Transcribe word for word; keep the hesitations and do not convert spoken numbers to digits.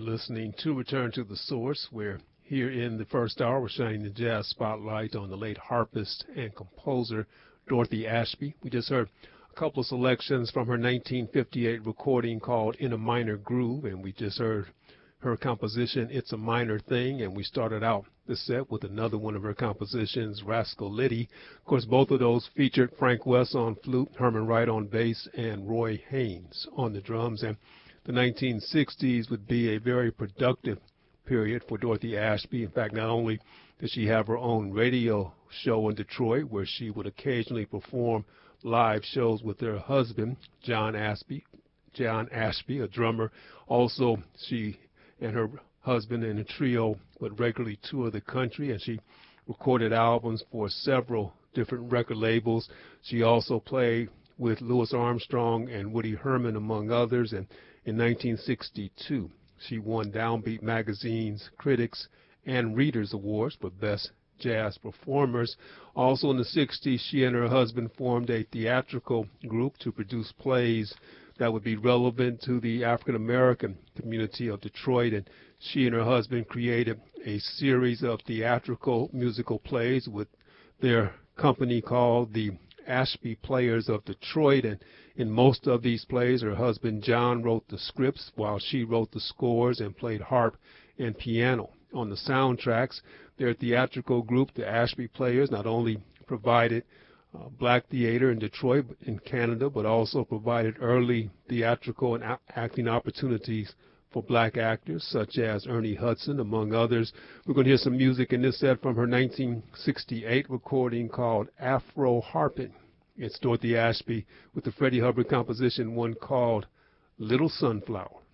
listening to Return to the Source, where here in the first hour we're shining the jazz spotlight on the late harpist and composer Dorothy Ashby. We just heard a couple of selections from her nineteen fifty-eight recording called In a Minor Groove, and we just heard her composition It's a Minor Thing, and we started out the set with another one of her compositions, Rascal Liddy. Of course, both of those featured Frank West on flute, Herman Wright on bass, and Roy Haynes on the drums. And the nineteen sixties would be a very productive period for Dorothy Ashby. In fact, not only did she have her own radio show in Detroit, where she would occasionally perform live shows with her husband, John Ashby, John Ashby, a drummer. Also, she and her husband and a trio would regularly tour the country, and she recorded albums for several different record labels. She also played with Louis Armstrong and Woody Herman, among others, and in nineteen sixty-two, she won Downbeat Magazine's Critics and Readers Awards for Best Jazz Performers. Also in the sixties, she and her husband formed a theatrical group to produce plays that would be relevant to the African-American community of Detroit, and she and her husband created a series of theatrical musical plays with their company called the Ashby Players of Detroit, and in most of these plays, her husband John wrote the scripts while she wrote the scores and played harp and piano. On the soundtracks, their theatrical group, the Ashby Players, not only provided uh, black theater in Detroit, in Canada, but also provided early theatrical and a- acting opportunities for black actors such as Ernie Hudson, among others. We're going to hear some music in this set from her nineteen sixty-eight recording called Afro Harpin'. It's Dorothy Ashby with the Freddie Hubbard composition, one called Little Sunflower.